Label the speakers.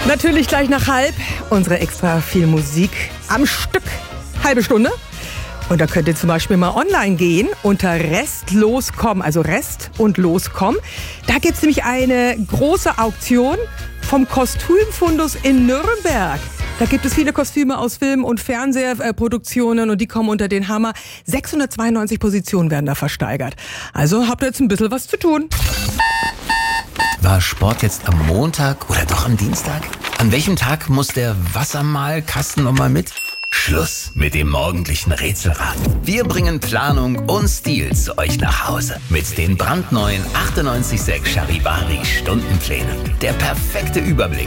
Speaker 1: Natürlich gleich nach halb. Unsere extra viel Musik am Stück. Halbe Stunde. Und da könnt ihr zum Beispiel mal online gehen unter restlos.com, also Rest und los.com. Da gibt es nämlich eine große Auktion vom Kostümfundus in Nürnberg. Da gibt es viele Kostüme aus Film- und Fernsehproduktionen und die kommen unter den Hammer. 692 Positionen werden da versteigert. Also habt ihr jetzt ein bisschen was zu tun.
Speaker 2: War Sport jetzt am Montag oder doch am Dienstag? An welchem Tag muss der Wassermalkasten nochmal mit? Schluss mit dem morgendlichen Rätselraten. Wir bringen Planung und Stil zu euch nach Hause. Mit den brandneuen 98.6 Charivari Stundenplänen. Der perfekte Überblick